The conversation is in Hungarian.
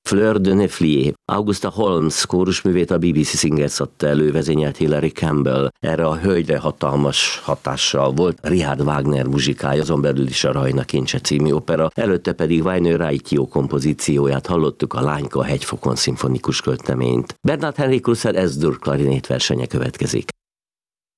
Fleur de Neflier. Augusta Holmes kórusművét a BBC Singers adta elő, vezényelt Hilary Campbell. Erre a hölgyre hatalmas hatással volt Richard Wagner muzsikája, azon belül is a Rajna Kincse című opera, előtte pedig Waino Raitio kompozícióját hallottuk, a Lányka a hegyfokon szimfonikus költeményt. Bernard Henrik Russell S-dur klarinét versenye következik.